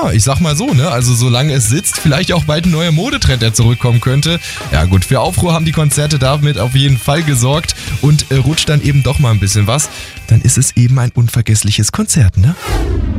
Ja, ich sag mal so, ne? Also solange es sitzt, vielleicht auch bald ein neuer Modetrend, der zurückkommen könnte. Ja gut, für Aufruhr haben die Konzerte damit auf jeden Fall gesorgt und rutscht dann eben doch mal ein bisschen was, dann ist es eben ein unvergessliches Konzert, ne?